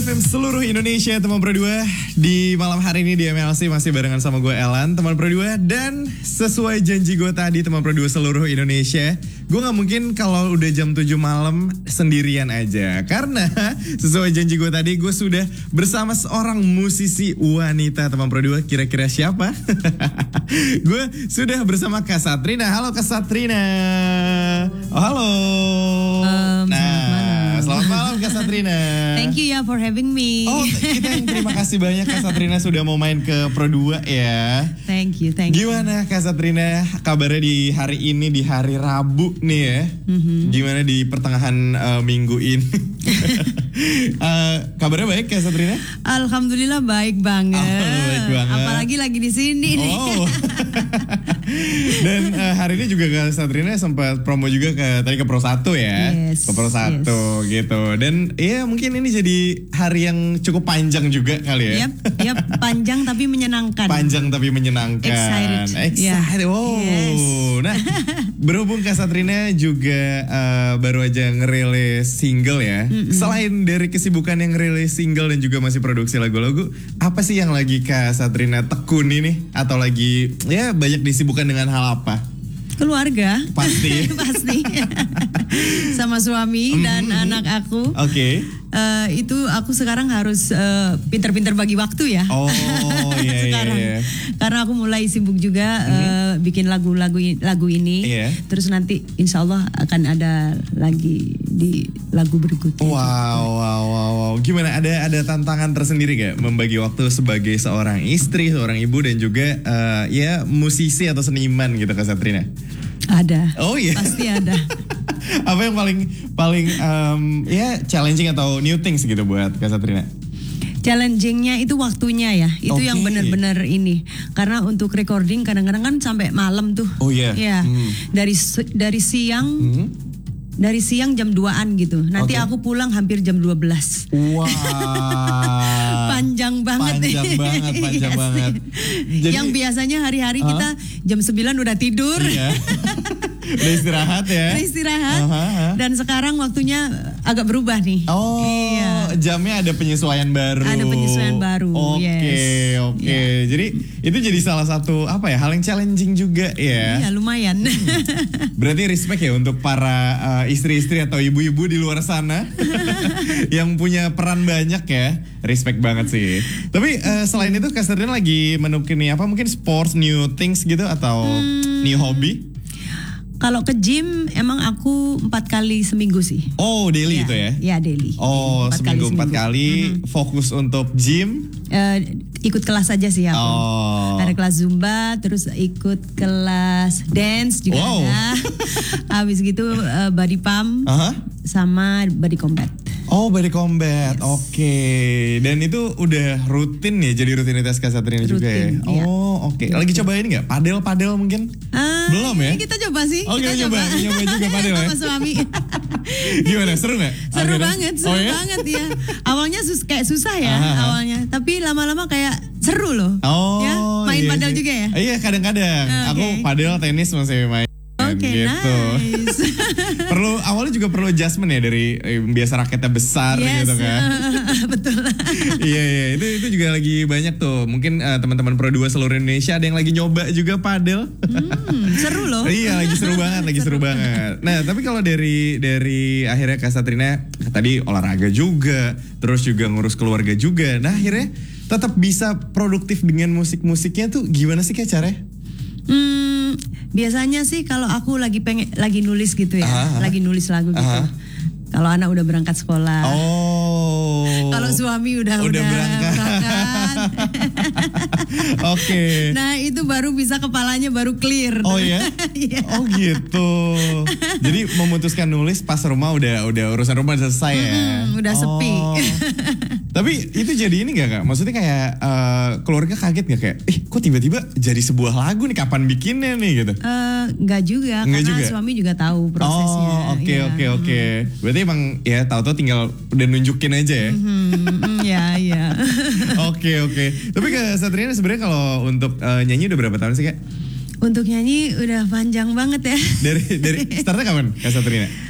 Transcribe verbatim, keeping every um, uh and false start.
F M seluruh Indonesia, teman Pro dua. Di malam hari ini di M L C masih barengan sama gue Elan, teman Pro dua. Dan sesuai janji gue tadi, teman Pro dua seluruh Indonesia, gue gak mungkin kalau udah jam tujuh malam sendirian aja. Karena sesuai janji gue tadi, gue sudah bersama seorang musisi wanita, teman Pro dua. Kira-kira siapa? Gue sudah bersama Kak Satrina. Halo Kak Satrina. Oh, halo. Um, nah, selamat malam Kak Satrina. Thank you ya for having me. Oh, kita yang terima kasih banyak Kak Satrina sudah mau main ke Pro dua ya. Thank you, thank you. Gimana Kak Satrina kabarnya di hari ini, di hari Rabu nih ya? Mm-hmm. Gimana di pertengahan uh, minggu ini? uh, kabarnya baik Kak Satrina? Alhamdulillah baik banget. Oh, baik banget. Apalagi lagi di sini nih. Oh. Dan uh, hari ini juga Kak Satrina sempat promo juga ke tadi ke Pro satu ya. Yes, ke Pro satu yes. gitu. Dan ya mungkin ini jadi hari yang cukup panjang juga kali ya. Yap, yap, panjang tapi menyenangkan. Panjang tapi menyenangkan. Excited. Excited. Yeah. Wow. Yes. Nah, berhubung Kak Satrina juga uh, baru aja ngerilis single ya. Mm-mm. Selain dari kesibukan yang ngerilis single dan juga masih produksi lagu-lagu, apa sih yang lagi Kak Satrina tekuni nih? Atau lagi ya banyak disibukkan dengan hal apa? Keluarga. Pasti. Pasti. Sama suami dan mm-hmm. anak aku. Oke. Okay. Uh, itu aku sekarang harus uh, pinter-pinter bagi waktu ya. Oh iya sekarang. iya. Karena aku mulai sibuk juga mm-hmm. uh, bikin lagu-lagu lagu ini. Yeah. Terus nanti insya Allah akan ada lagi di lagu berikutnya. Wow, wow, wow, wow. Gimana? Ada ada tantangan tersendiri gak membagi waktu sebagai seorang istri, seorang ibu dan juga uh, ya musisi atau seniman gitu Kak Satrina? Ada. Oh iya. Pasti ada. Apa yang paling paling um, ya challenging atau new things gitu buat Kak Satrina? Challengingnya itu waktunya ya, itu okay. yang benar-benar ini. Karena untuk recording kadang-kadang kan sampai malam tuh. Oh iya. Yeah. Ya. Hmm. Dari dari siang. Hmm. Dari siang jam duaan gitu. Nanti okay. aku pulang hampir jam dua belas. Wah. Wow. Panjang banget. Panjang banget, panjang yes. banget. Jadi, yang biasanya hari-hari huh? kita jam sembilan udah tidur. Iya. Udah istirahat ya. Udah istirahat. Uh-huh, uh-huh. Dan sekarang waktunya agak berubah nih. Oh, iya. Jamnya ada penyesuaian baru. Ada penyesuaian baru. Oke, okay, yes. oke. Okay. Yeah. Jadi itu jadi salah satu apa ya hal yang challenging juga ya. Iya, lumayan. Berarti respect ya untuk para uh, istri-istri atau ibu-ibu di luar sana yang punya peran banyak ya. Respect banget sih. Tapi uh, selain itu Kak Satrina lagi menekuni apa? Mungkin sports, new things gitu atau hmm. new hobby? Kalau ke gym emang aku empat kali seminggu sih. Oh daily ya, itu ya? Ya daily. Oh empat seminggu kali empat kali mm-hmm. fokus untuk gym? Uh, ikut kelas aja sih aku. Oh. Ada kelas zumba, terus ikut kelas dance juga wow. ada. Habis gitu uh, body pump uh-huh. sama body combat. Oh body combat, yes. Oke. Okay. Dan itu udah rutin ya, jadi rutinitas Kak Satrina juga ya? Iya. Oh oke, okay. Lagi coba ini gak? Padel-padel mungkin? Uh, Belum ya? Kita coba sih. Oh kita, kita coba, coba juga padel ya? Sama suami. Gimana, seru gak? Seru Akhirnya? banget, seru oh, ya? banget ya. Awalnya sus kayak susah ya, aha, awalnya. Tapi lama-lama kayak seru loh. Oh ya? Main iya padel sih. juga ya? Iya kadang-kadang, okay. Aku padel, tenis masih main. Oke, okay, gitu. Nice. Perlu awalnya juga perlu adjustment ya dari eh, biasa raketnya besar yes, gitu kan. Uh, betul. Iya iya itu itu juga lagi banyak tuh. Mungkin uh, teman-teman Pro dua seluruh Indonesia ada yang lagi nyoba juga padel. Hmm, seru loh. Iya lagi seru banget, lagi seru, seru banget. Nah, tapi kalau dari dari akhirnya Kak Satrina tadi olahraga juga, terus juga ngurus keluarga juga. Nah, akhirnya tetap bisa produktif dengan musik-musiknya tuh gimana sih Kak caranya? Hmm, biasanya sih kalau aku lagi pengen lagi nulis gitu ya, aha, lagi nulis lagu gitu. Aha. Kalau anak udah berangkat sekolah. Oh. Kalau suami udah udah, udah berangkat. berangkat. Oke. Okay. Nah, itu baru bisa kepalanya baru clear. Oh ya? Yeah? Oh gitu. Jadi memutuskan nulis pas rumah udah udah urusan rumah selesai ya. Hmm, udah sepi. Oh. Tapi itu jadi ini gak Kak? Maksudnya kayak uh, keluarga kaget gak kayak, eh kok tiba-tiba jadi sebuah lagu nih, kapan bikinnya nih gitu? Uh, gak juga, Nggak karena juga? Suami juga tahu prosesnya. Oh oke ya. oke oke. Berarti emang ya tahu-tahu tinggal udah nunjukin aja ya? Mm-hmm, ya ya. Oke oke. Tapi Kak Satrina sebenarnya kalau untuk uh, nyanyi udah berapa tahun sih Kak? Untuk nyanyi udah panjang banget ya. Dari dari startnya kapan Kak Satrina?